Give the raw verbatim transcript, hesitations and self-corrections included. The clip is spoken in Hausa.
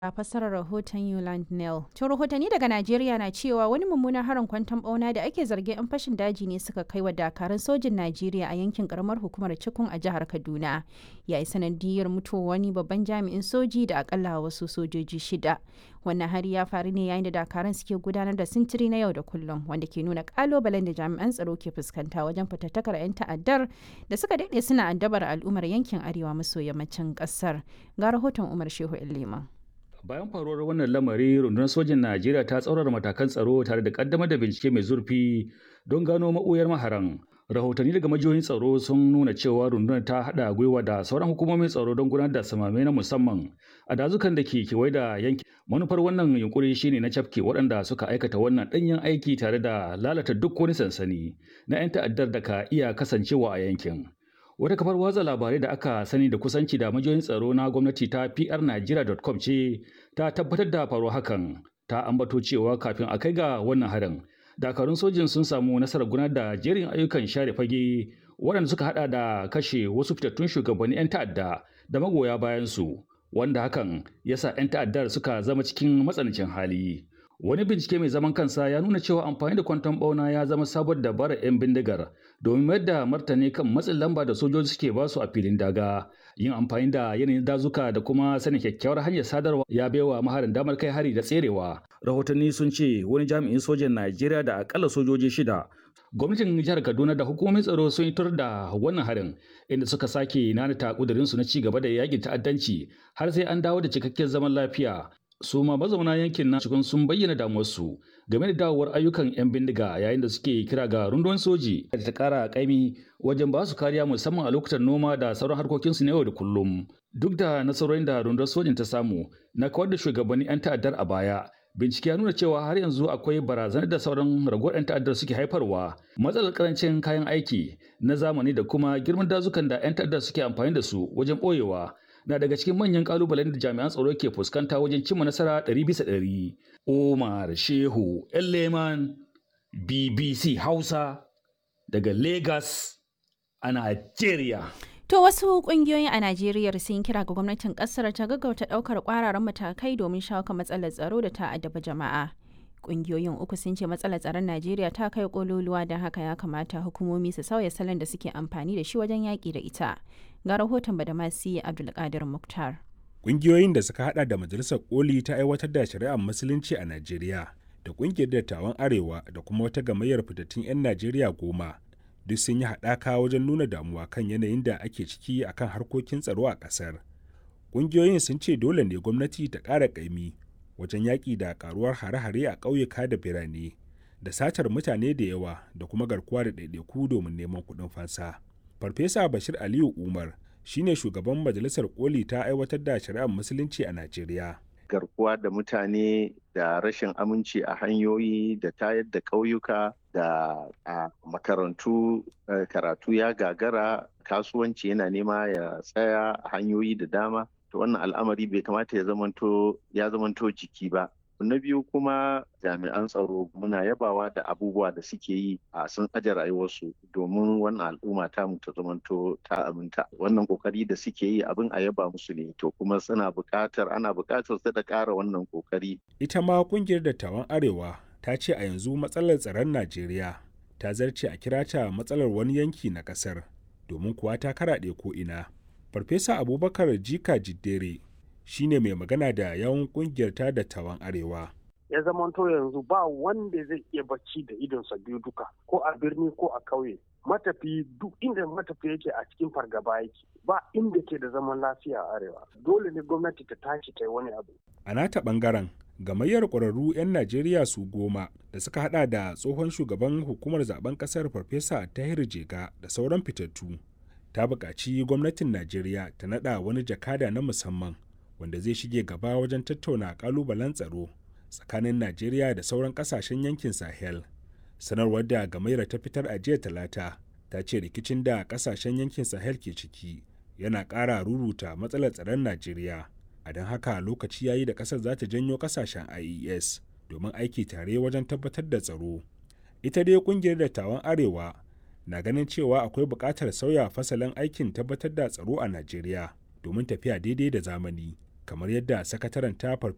A fassarar rahoton Yuland Neal. To rahotanni daga Najeriya na cewa wani mummunan harin kwanton bauna da ake zargin 'yan fashin daji ne suka kai wa dakarun sojin Najeriya a yankin karamar hukumar Cikun a jihar Kaduna. Ya yi sanadiyar mutuwar wani babban jami'in soji da akalla wasu sojoji shida. Wannan hari ya faru ne yayin da dakarun suke gudanar da sintiri na yau da kullum wanda ke nuna kalubalen da jami'an tsaro ke fuskanta wajen fatattakar 'yan ta'addar da suka daɗe suna addabar al'ummar yankin arewa maso yammacin ƙasar. Ga rahoton Umar Shehu Illima. Bayan faruwar wannan lamari, rundunar sojin Najeriya ta tsaurara matakan tsaro tare da kaddamar da bincike mai zurfi don gano maɓoyar maharan. Rahotanni daga majiyoyin tsaro sun nuna cewa rundunar ta haɗa gwiwa da sauran hukumomin tsaro don gudanar da samame na musamman a dazukan da ke kewaye da yankin. Manufar wannan yunkuri shine na cafke waɗanda suka aikata wannan ɗanyen aiki tare da lalata duk wani sansani na 'yan ta'addar da ka iya kasancewa a yankin. Wata kafar watsa labarai da aka sani da kusanci da majiyoyin tsaro na gwamnati ta p r nigeria dot com ce ta tabbatar da faruwar hakan. Ta ambato cewa kafin a kai ga wannan harin, dakarun sojin sun samu nasarar gudanar da jerin ayyukan share fage waɗanda suka hada da kashe wasu fitattun shugabanni 'yan ta'adda da magoya bayan su, wanda hakan ya sa 'yan ta'addar suka zama cikin matsanancin hali. Wani bincike mai zaman kansa ya nuna cewa amfani da kwanton bauna ya zama sabuwar dabarar 'yan bindigar domin mayar da martani kan matsin lamba da sojoji suke basu a filin daga. Yin amfani da yanayin dazuka da kuma sanin kyakkyawar hanyar sadarwa ya baiwa maharin damar kai hari da tserewa. Rahotanni sun ce wani jami'in sojan Najeriya da akalla sojoji shida. Gwamnatin jihar Kaduna da hukumomin tsaro sun yi tur da wannan harin inda suka sake nanata kudurinsu na ci gaba da yakin ta'addanci har sai an dawo da cikakken zaman lafiya. Su ma mazauna yankin na cikin sun bayyana damuwarsu game da dawowar ayyukan 'yan bindiga yayin da suke kira ga rundunar soji da ta kara kaimi wajen ba su kariya musamman a lokutan noma da sauran harkokinsu na yau da kullum. Duk da nasarorin da rundunar sojin ta samu na kawar da shugabannin 'yan ta'addar a baya, bincike ya nuna cewa har yanzu akwai barazanar da sauran ragowar 'yan ta'addar suke haifarwa. Matsalar karancin kayan aiki na zamani da kuma girman dazukan da 'yan ta'addar suke amfani da su wajen ɓoyewa na daga cikin manyan kalubalen da jami'an tsaro ke fuskanta wajen cimma nasara ɗari bisa ɗari. Umar Shehu Elleman, B B C Hausa daga Lagos a Najeriya. To wasu kungiyoyin a Najeriya sun kira ga gwamnatin kasar ta gaggauta daukar kwararan matakai domin shawo kan matsalar tsaro da ta addaba jama'a. Kungiyoyin uku sun ce matsalar tsaron Najeriya ta kai kololuwa don haka ya kamata hukumomi su sauya salon da suke amfani da shi wajen yaƙi da ita. Ga rahoton Badamasi Abdulkadir Muktar. Kungiyoyin da suka hada da Majalisar Koli ta aiwatar da shari'ar Musulunci a Najeriya da kungiyar dattawan Arewa da kuma wata gamayyar fitattun 'yan Najeriya goma duk sun yi haɗaka wajen nuna damuwa kan yanayin da ake ciki akan harkokin tsaro a ƙasar. Kungiyoyin sun ce dole ne gwamnati ta ƙara ƙaimi wajen yaƙi da ƙaruwar hare-hare a ƙauyuka da birane da satar mutane da yawa da kuma garkuwa da ɗaiɗaiku domin neman kuɗin fansa. Farfesa Bashir Aliyu Umar shine shugaban Majalisar Koli ta aiwatar da shari'ar Musulunci a Najeriya. Garkuwa da mutane da rashin aminci a hanyoyi da tayar da ƙauyuka da a makarantu karatu ya gagara, kasuwanci yana nema ya tsaya a hanyoyi da dama. To wannan al'amari bai kamata ya zamanto ya zamanto jiki ba. Na biyu kuma jami'an tsaro muna yabawa da abubuwa da suke yi a sun aje rayuwarsu domin wannan al'umma ta mu ta zamanto ta aminta. Wannan kokari da suke yi abin a yaba musu ne, to kuma suna buƙatar ana buƙatar su da ƙara wannan kokari. Ita ma kungiyar dattawan Arewa ta ce a yanzu matsalar tsaron Najeriya ta zarce a kira ta matsalar wani yanki na ƙasar domin kuwa ta karaɗe ko ina. Farfesa Abubakar Jika Jiddere shi ne mai magana da yawan kungiyar ta dattawan Arewa. Ya zamanto yanzu ba wanda zai iya bacci da idonsa biyu duka, ko a birni ko a ƙauye. Matafi duk inda matafi yake a cikin fargaba yake, ba inda ke da zaman lafiya a Arewa. Dole ne gwamnati ta tashi ta yi wani abu. A nata ɓangaren, gamayyar ƙwararru 'yan Najeriya su goma da suka hada da tsohon shugaban hukumar zaben ƙasar Farfesa Tahir Jega da sauran fitattu, ta buƙaci gwamnatin Najeriya ta naɗa wani jakada na musamman wanda zai shige gaba wajen tattauna ƙalubalen tsaro tsakanin Najeriya da sauran ƙasashen yankin Sahel. Sanarwar da gamayyar ta fitar a jiya Talata ta ce rikicin da ƙasashen yankin Sahel ke ciki yana ƙara ruruta matsalar tsaron Najeriya. A don haka lokaci yayi da ƙasar za ta janyo ƙasashen I E S domin aiki tare wajen tabbatar da tsaro. Ita dai ƙungiyar dattawan Arewa na ganin cewa akwai buƙatar sauya fasalin aikin tabbatar da tsaro a Najeriya domin tafiya daidai da zamani, kamar yadda sakataren ta